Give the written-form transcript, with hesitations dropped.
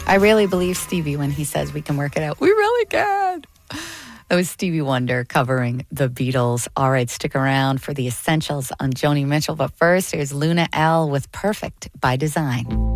I really believe Stevie when he says we can work it out. We really can. That was Stevie Wonder covering the Beatles. All right, stick around for the essentials on Joni Mitchell. But first, here's Luna L with Perfect by Design.